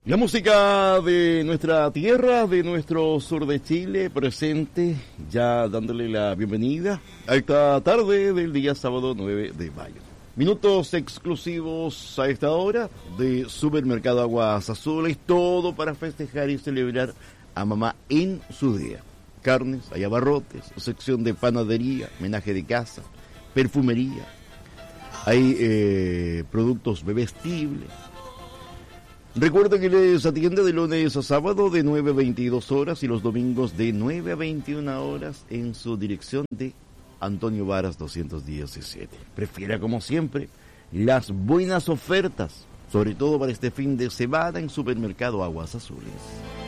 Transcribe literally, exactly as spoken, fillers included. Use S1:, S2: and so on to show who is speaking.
S1: La música de nuestra tierra, de nuestro sur de Chile, presente, ya dándole la bienvenida a esta tarde del día sábado nueve de mayo. Minutos exclusivos a esta hora de Supermercado Aguas Azules, todo para festejar y celebrar a mamá en su día. Carnes, hay abarrotes, sección de panadería, menaje de casa, perfumería, hay eh, productos bebestibles. Recuerden que les atiende de lunes a sábado de nueve a veintidós horas y los domingos de nueve a veintiuna horas en su dirección de Antonio Varas doscientos diecisiete. Prefiera, como siempre, las buenas ofertas, sobre todo para este fin de semana en Supermercado Aguas Azules.